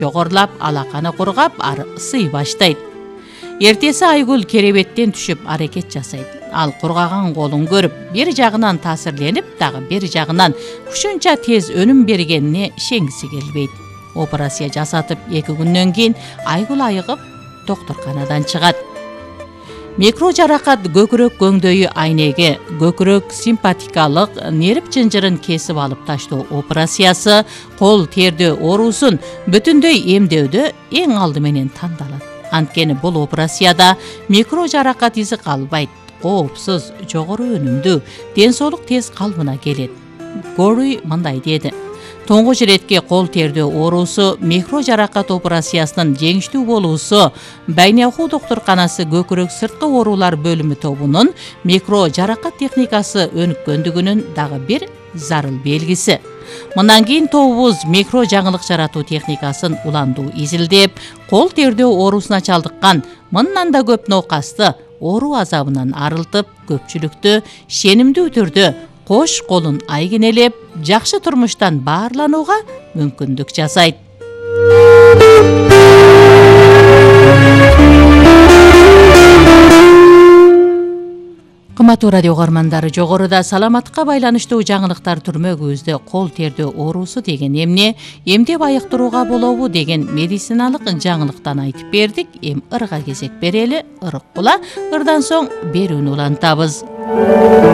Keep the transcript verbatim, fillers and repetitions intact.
жогорулап, алаканы кургап, ары ысый баштайт. Эртеси Айгүл керебеттен түшүп аракет жасайт. Ал кургаган колун көрүп, бир жагынан таасирленип, дагы бир жагынан ушунча тез өнүм бергенине ишенгиси келбейт. Операция жасатып эки күндөн кийин Айгүл айыгып доктурканадан чыгат. Микро жаракат көкүрөк көңдөйү айнеге, көкүрөк симпатикалык нерв чынжырын кесип алып таштоо операциясы кол тердөө оорусун бүтүндөй эмдөөдө эң алды менен тандалат. Анткени бул операцияда микро жаракат изи калбайт, коопсуз, жогору өнүмдүү, ден соолук тез калыбына келет. Гори мындай деди: Тоңгуч иретке кол тердөө оорусу микро жаракат операциясынын жеңиштүү болуусу Байнеуху доктурканасы көкүрөк сырткы оорулар бөлүмү тобунун микро жаракат техникасы өнүккөндүгүнүн дагы бир зарыл белгиси. Мындан кийин тобубуз микро жаңылык жаратуу техникасын уландуу изилдеп, кол тердөө оорусуна чалдыккан мындан да көп ноокасты оору азабынан арылтып, көпчүлүктү шенимдүү түрдө кош колун айгинелеп, жакшы турмуштан баарланууга мүмкүндүк жасайт. Кымбаттуу радио угармандары, жогоруда саламатка байланыштуу жаңылыктар түрмөгүбүздө кол тердөө оорусу деген эмне, эмдеп айыктырууга болобу деген медициналык жаңылыктан айтып бердик. Эми ырга кезек берели, ырык кула, ырдан соң берүүнү улантабыз.